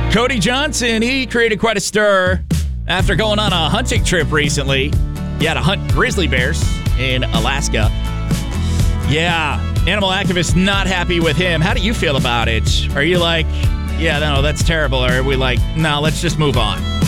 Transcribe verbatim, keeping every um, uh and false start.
Cody Johnson, he created quite a stir after going on a hunting trip recently. He had to hunt grizzly bears in Alaska. Yeah, animal activists not happy with him. How do you feel about it? Are you like, yeah, no, that's terrible? Or are we like, no, let's just move on?